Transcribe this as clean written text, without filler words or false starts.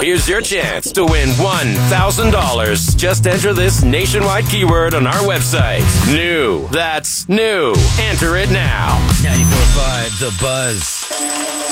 here's your chance to win $1,000. Just enter this nationwide keyword on our website. New. That's new. Enter it now. 94.5 The Buzz.